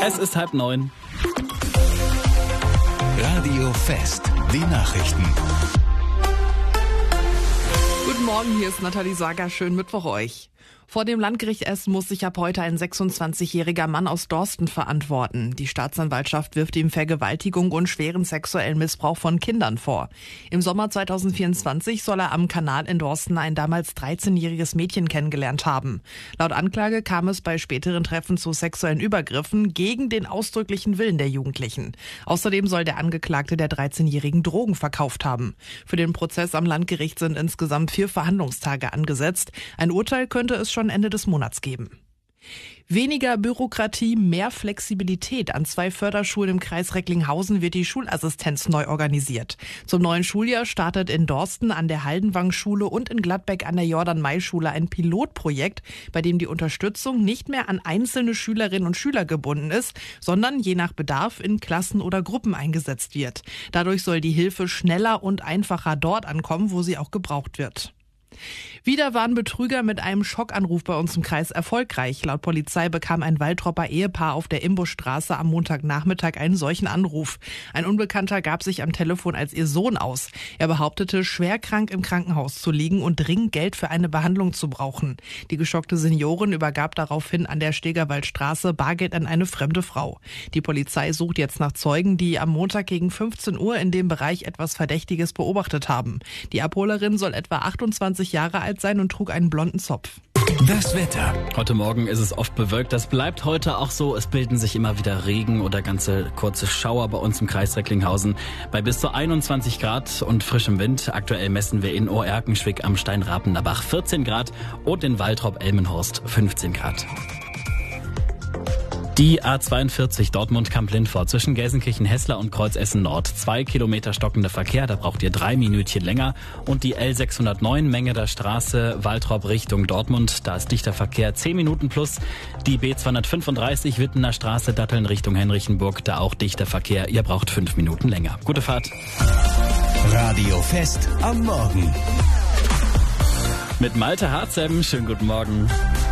Es ist 8:30. Radio Fest, die Nachrichten. Guten Morgen, hier ist Nathalie Sager. Schönen Mittwoch euch. Vor dem Landgericht Essen muss sich ab heute ein 26-jähriger Mann aus Dorsten verantworten. Die Staatsanwaltschaft wirft ihm Vergewaltigung und schweren sexuellen Missbrauch von Kindern vor. Im Sommer 2024 soll er am Kanal in Dorsten ein damals 13-jähriges Mädchen kennengelernt haben. Laut Anklage kam es bei späteren Treffen zu sexuellen Übergriffen gegen den ausdrücklichen Willen der Jugendlichen. Außerdem soll der Angeklagte der 13-jährigen Drogen verkauft haben. Für den Prozess am Landgericht sind insgesamt 4 Verhandlungstage angesetzt. Ein Urteil könnte es schon Ende des Monats geben. Weniger Bürokratie, mehr Flexibilität. An 2 Förderschulen im Kreis Recklinghausen wird die Schulassistenz neu organisiert. Zum neuen Schuljahr startet in Dorsten an der Haldenwang-Schule und in Gladbeck an der Jordan-May-Schule ein Pilotprojekt, bei dem die Unterstützung nicht mehr an einzelne Schülerinnen und Schüler gebunden ist, sondern je nach Bedarf in Klassen oder Gruppen eingesetzt wird. Dadurch soll die Hilfe schneller und einfacher dort ankommen, wo sie auch gebraucht wird. Wieder waren Betrüger mit einem Schockanruf bei uns im Kreis erfolgreich. Laut Polizei bekam ein Waltropper Ehepaar auf der Imbusstraße am Montagnachmittag einen solchen Anruf. Ein Unbekannter gab sich am Telefon als ihr Sohn aus. Er behauptete, schwerkrank im Krankenhaus zu liegen und dringend Geld für eine Behandlung zu brauchen. Die geschockte Seniorin übergab daraufhin an der Stegerwaldstraße Bargeld an eine fremde Frau. Die Polizei sucht jetzt nach Zeugen, die am Montag gegen 15 Uhr in dem Bereich etwas Verdächtiges beobachtet haben. Die Abholerin soll etwa 28 Jahre alt sein und trug einen blonden Zopf. Das Wetter. Heute Morgen ist es oft bewölkt. Das bleibt heute auch so. Es bilden sich immer wieder Regen oder ganze kurze Schauer bei uns im Kreis Recklinghausen. Bei bis zu 21 Grad und frischem Wind. Aktuell messen wir in Oerkenschwick am Steinrapener 14 Grad und in Waltrop-Elmenhorst 15 Grad. Die A42 Dortmund-Kamp-Lindfort zwischen Gelsenkirchen-Hessler und Kreuz-Essen Nord. 2 Kilometer stockender Verkehr, da braucht ihr 3 Minütchen länger. Und die L609 Menge der Straße Waltrop Richtung Dortmund, da ist dichter Verkehr 10 Minuten plus. Die B235 Wittener Straße Datteln Richtung Henrichenburg, da auch dichter Verkehr, ihr braucht 5 Minuten länger. Gute Fahrt. Radio Fest am Morgen. Mit Malte Harzem, schönen guten Morgen.